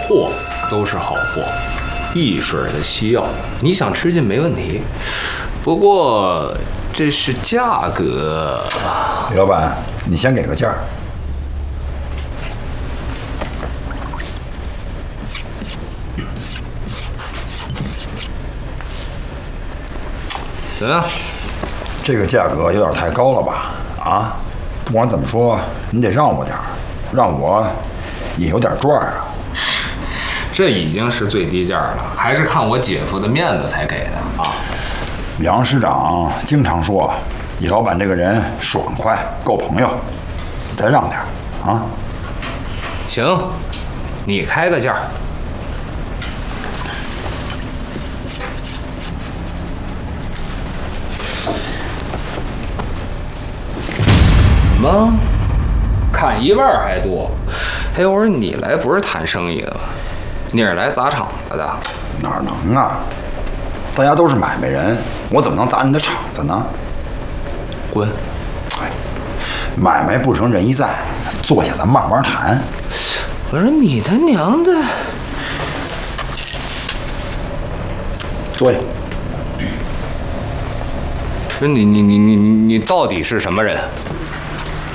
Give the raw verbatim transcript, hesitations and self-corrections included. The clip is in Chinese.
货都是好货，一水的西药，你想吃进没问题。不过这是价格。 李老板，你先给个价儿。 怎么样？ 这个价格有点太高了吧？啊，不管怎么说，你得让我点儿，让我也有点赚啊。 这已经是最低价了，还是看我姐夫的面子才给的啊。 杨师长经常说，李老板这个人爽快，够朋友，再让点儿啊。 行，你开个价。什么？砍一半还多？哎，我说你来不是谈生意的吗？你是来砸场子的？ 哪能啊？大家都是买卖人，我怎么能砸你的场子呢？ 滚！ 哎，买卖不成仁义在，坐下咱慢慢谈。 我说你他娘的！ 坐下。 说你你你你你你到底是什么人？